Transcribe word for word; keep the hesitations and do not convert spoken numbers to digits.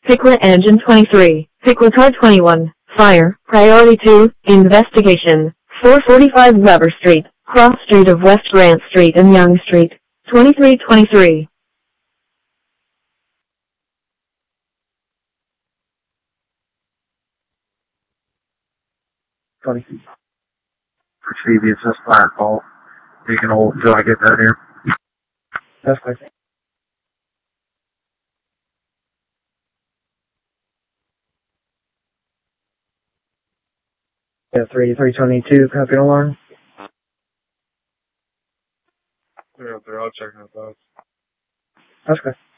Picklet Engine twenty-three, Pickletar twenty-one, Fire, Priority two, Investigation, four forty-five Weber Street, Cross Street of West Grant Street and Young Street, twenty-three twenty-three. twenty feet. For Stevie, it's just fire call. You can hold until I get down here. That's my thing. Yeah, three, three twenty-two, copy alarm. Yeah, they're all checking out those. That's good.